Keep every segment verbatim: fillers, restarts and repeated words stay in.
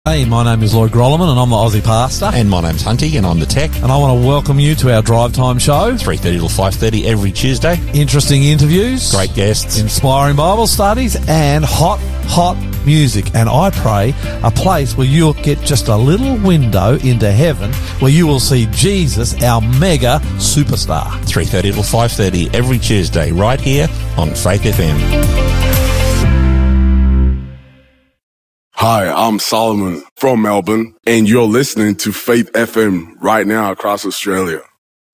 Hey, my name is Lloyd Grolleman and I'm the Aussie Pastor. And my name's Hunty and I'm the Tech. And I want to welcome you to our Drive Time show. three thirty till five thirty every Tuesday. Interesting interviews. Great guests. Inspiring Bible studies and hot, hot music. And I pray a place where you'll get just a little window into heaven where you will see Jesus, our mega superstar. three thirty till five thirty every Tuesday right here on Faith F M. Hi, I'm Solomon from Melbourne, and you're listening to Faith F M right now across Australia.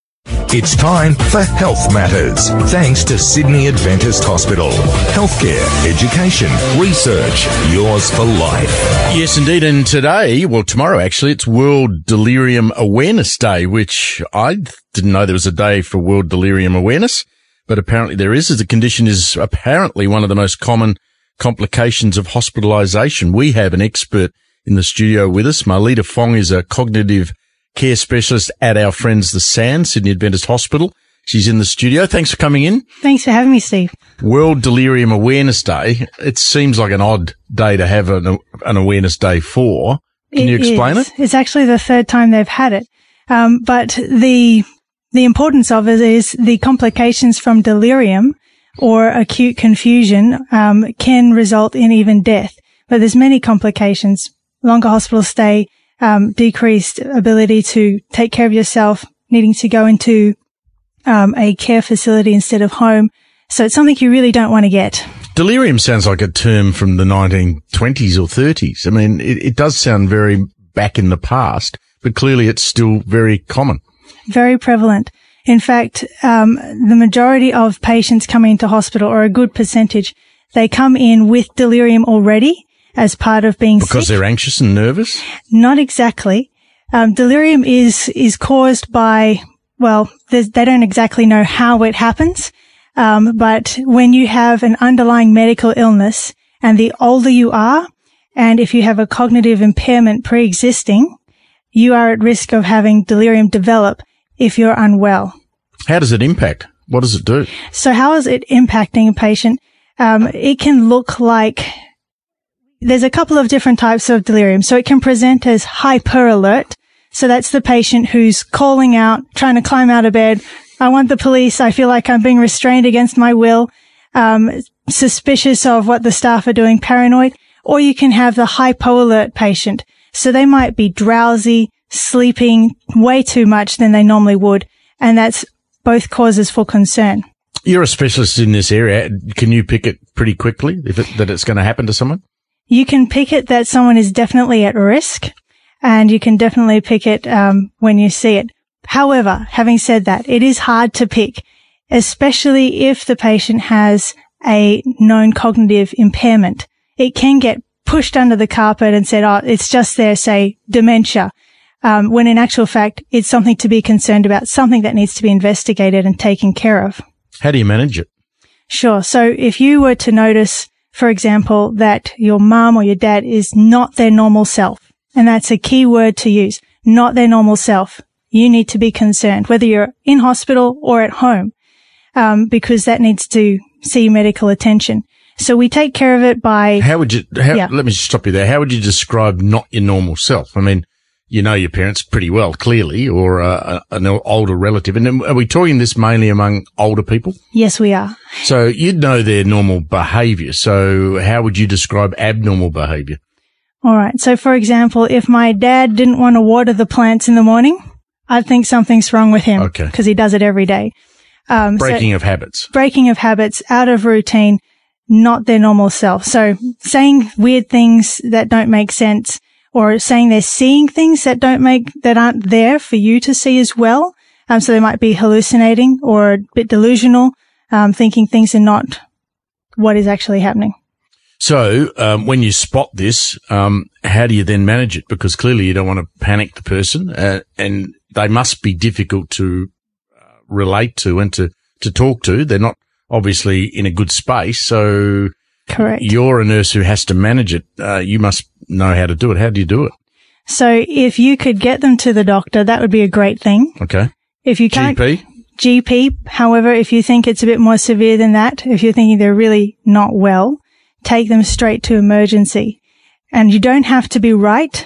It's time for Health Matters, thanks to Sydney Adventist Hospital. Healthcare, education, research, yours for life. Yes, indeed. And today, well, tomorrow actually, it's World Delirium Awareness Day, which I didn't know there was a day for World Delirium Awareness, but apparently there is, as the condition is apparently one of the most common complications of hospitalisation. We have an expert in the studio with us. Marlita Fong is a cognitive care specialist at our friends, the S A N, Sydney Adventist Hospital. She's in the studio. Thanks for coming in. Thanks for having me, Steve. World Delirium Awareness Day. It seems like an odd day to have an, an awareness day for. Can it you explain is. it? It's actually the third time they've had it. Um, but the, the importance of it is the complications from delirium or acute confusion um, can result in even death. But there's many complications: longer hospital stay, um, decreased ability to take care of yourself, needing to go into um, a care facility instead of home. So it's something you really don't want to get. Delirium sounds like a term from the nineteen twenties or thirties. I mean, it, it does sound very back in the past, but clearly it's still very common. Very prevalent. In fact, um, the majority of patients coming into hospital, or a good percentage, they come in with delirium already as part of being sick. Because they're anxious and nervous? Not exactly. Um, delirium is, is caused by, well, they don't exactly know how it happens. Um, but when you have an underlying medical illness, and the older you are, and if you have a cognitive impairment pre-existing, you are at risk of having delirium develop if you're unwell. How does it impact? What does it do? So how is it impacting a patient? Um, it can look like there's a couple of different types of delirium. So it can present as hyper alert. So that's the patient who's calling out, trying to climb out of bed. I want the police. I feel like I'm being restrained against my will. Um, suspicious of what the staff are doing, paranoid. Or you can have the hypo alert patient. So they might be drowsy, sleeping way too much than they normally would, and that's both causes for concern. You're a specialist in this area. Can you pick it pretty quickly if it, that it's going to happen to someone? You can pick it that someone is definitely at risk, and you can definitely pick it um, when you see it. However, having said that, it is hard to pick, especially if the patient has a known cognitive impairment. It can get pushed under the carpet and said, oh, it's just there, say, dementia. Um, when in actual fact, it's something to be concerned about, something that needs to be investigated and taken care of. How do you manage it? Sure. So if you were to notice, for example, that your mum or your dad is not their normal self, and that's a key word to use, not their normal self, you need to be concerned, whether you're in hospital or at home, um, because that needs to see medical attention. So we take care of it by... How would you... How, yeah. Let me just stop you there. How would you describe not your normal self? I mean, you know your parents pretty well, clearly, or uh, an older relative. And are we talking this mainly among older people? Yes, we are. So you'd know their normal behaviour. So how would you describe abnormal behaviour? All right. So, for example, if my dad didn't want to water the plants in the morning, I'd think something's wrong with him. Okay. Because he does it every day. Um, breaking so, of habits. Breaking of habits, out of routine, not their normal self. So saying weird things that don't make sense, or saying they're seeing things that don't make, that aren't there for you to see as well. Um, so they might be hallucinating or a bit delusional, um, thinking things are not what is actually happening. So, um, when you spot this, um, how do you then manage it? Because clearly you don't want to panic the person, uh, and they must be difficult to uh, relate to and to, to talk to. They're not obviously in a good space. So correct. You're a nurse who has to manage it. Uh, you must know how to do it. How do you do it? So if you could get them to the doctor, that would be a great thing. Okay. If you can't, G P? G P. However, if you think it's a bit more severe than that, if you're thinking they're really not well, take them straight to emergency. And you don't have to be right